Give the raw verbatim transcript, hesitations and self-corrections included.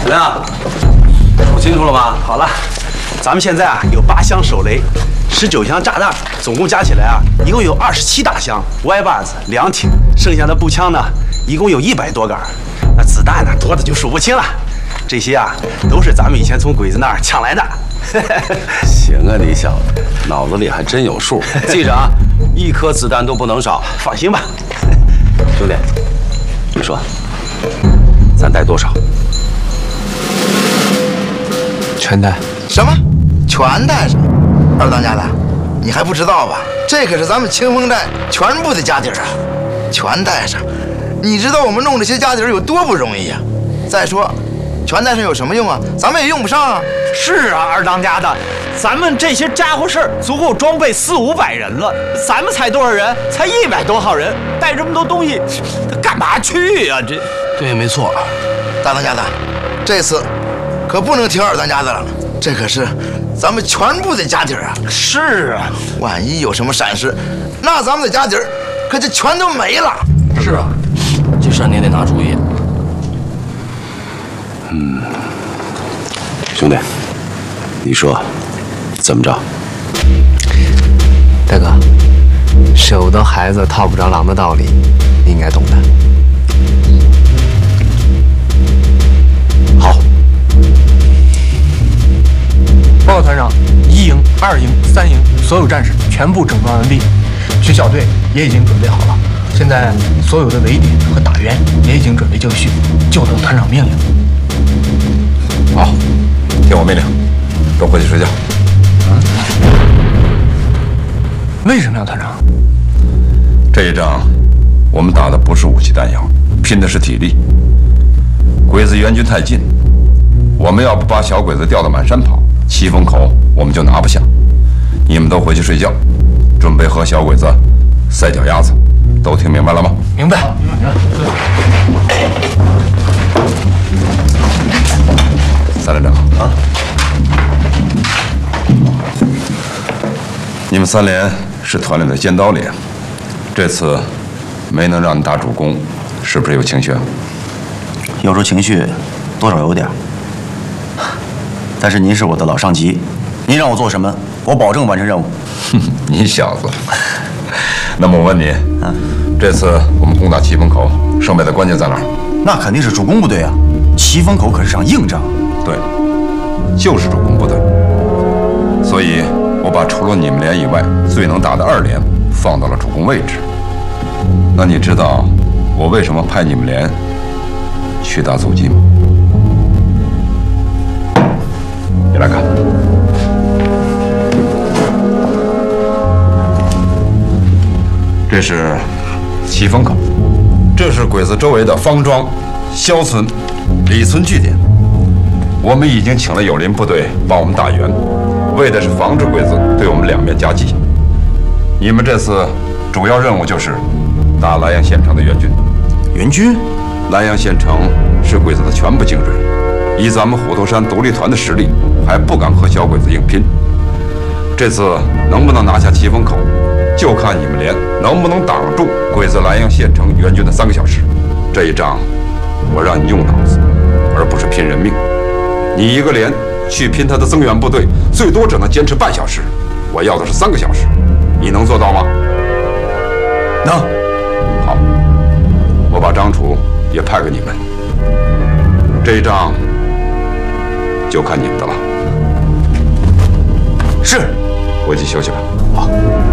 怎么样？说清楚了吗？ 好了，咱们现在啊有八箱手雷，十九箱炸弹，总共加起来啊一共有二十七大箱，歪把子两挺，剩下的步枪呢一共有一百多杆，那子弹呢多的就数不清了。这些啊都是咱们以前从鬼子那儿抢来的。 行啊，你小子脑子里还真有数。记着啊，一颗子弹都不能少。 放心吧， 兄弟，你说，咱带多少？ 全带。 什么？全带上？二当家的，你还不知道吧？这可是咱们清风寨全部的家底儿啊，全带上。你知道我们弄这些家底儿有多不容易呀？再说，全带上有什么用啊？咱们也用不上啊。 是啊，二当家的，咱们这些家伙事儿足够装备四五百人了，咱们才多少人？才一百多号人，带这么多东西，干嘛去呀、啊？这对，没错。 大当家的，这次可不能听二当家的了，这可是咱们全部的家底儿啊。 是啊， 万一有什么闪失，那咱们的家底儿可就全都没了。 是啊，这事儿你也得拿主意。嗯，兄弟，你说怎么着？ 大哥，舍不得孩子套不着狼的道理，你应该懂的。 好， 报告团长，一营、二营、三营所有战士全部整装完毕，区小队也已经准备好了。现在所有的围点和打援也已经准备就绪，就等团长命令。 好，听我命令，都回去睡觉。 为什么呀，团长？ 这一仗，我们打的不是武器弹药，拼的是体力。鬼子援军太近，我们要不把小鬼子调到满山跑，七风口我们就拿不下。你们都回去睡觉，准备和小鬼子赛脚丫子，都听明白了吗？ 明白。 三连长啊，你们三连是团里的尖刀连，这次没能让你打主攻，是不是有情绪啊？ 要说情绪，多少有点。但是您是我的老上级，您让我做什么，我保证完成任务。 哼，你小子。那么我问你，啊，这次我们攻打七风口，胜败的关键在哪儿？ 那肯定是主攻部队啊！七风口可是场硬仗。 对，就是主攻部队。所以，我把除了你们连以外最能打的二连放到了主攻位置。那你知道我为什么派你们连去打阻击吗？你来看。这是七风口，这是鬼子周围的方庄、肖村、李村据点。我们已经请了友邻部队帮我们打援，为的是防止鬼子对我们两面夹击。你们这次主要任务就是打莱阳县城的援军。 援军？ 莱阳县城是鬼子的全部精锐，以咱们虎头山独立团的实力，还不敢和小鬼子硬拼。这次能不能拿下七风口，就看你们连能不能挡住鬼子莱阳县城援军的三个小时。这一仗，我让你用脑子，而不是拼人命。你一个连去拼他的增援部队，最多只能坚持半小时。我要的是三个小时，你能做到吗？ 能。 好，我把张楚也派给你们。这一仗就看你们的了。 是， 回去休息吧。 好。